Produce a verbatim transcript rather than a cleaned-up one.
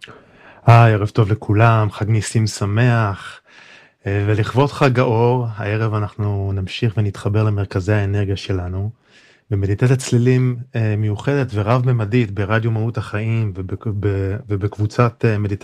היי, ערב טוב לכולם, חג ניסים שמח, אה, ולכבוד חג האור, הערב אנחנו נמשיך ונתחבר למרכזי האנרגיה שלנו, במדיטציית צלילים אה, מיוחדת ורב ממדית ברדיו מהות החיים ובק- ב- ובקבוצת אה, מדיטציה